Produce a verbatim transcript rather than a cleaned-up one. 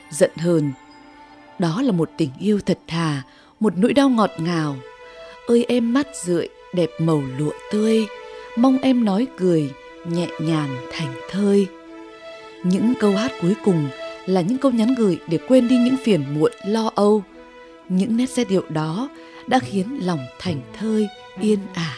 giận hờn. Đó là một tình yêu thật thà, một nỗi đau ngọt ngào. Ơi em mắt rượi, đẹp màu lụa tươi, mong em nói cười, nhẹ nhàng thành thơi. Những câu hát cuối cùng là những câu nhắn gửi để quên đi những phiền muộn lo âu. Những nét giai điệu đó đã khiến lòng thành thơi yên ả.